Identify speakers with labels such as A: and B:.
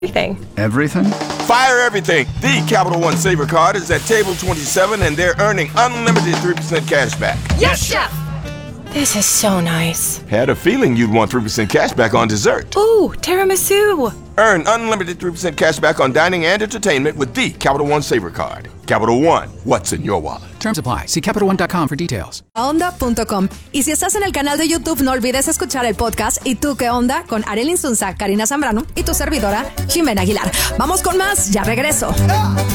A: Everything?
B: Fire everything. The Capital One Saver Card is at table 27 and they're earning unlimited 3% cash back.
C: Yes, Chef!
D: This is so nice.
B: Had a feeling you'd want 3% cash back on dessert.
D: Ooh, tiramisu.
B: Earn unlimited 3% cash back on dining and entertainment with the Capital One Saver Card. Capital One, what's in your wallet?
E: Terms apply. See CapitalOne.com for details.
C: Onda.com. Y si estás en el canal de YouTube, no olvides escuchar el podcast ¿Y tú qué onda? Con Ariel Insunza, Karina Zambrano y tu servidora, Jimena Aguilar. Vamos con más, ya regreso.